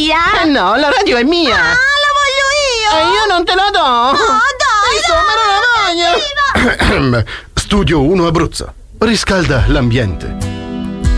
via? No, la radio è mia. Ah, la voglio io. E io non te la do. No, dai, Insomma, non la voglio. Studio 1 Abruzzo. Riscalda l'ambiente.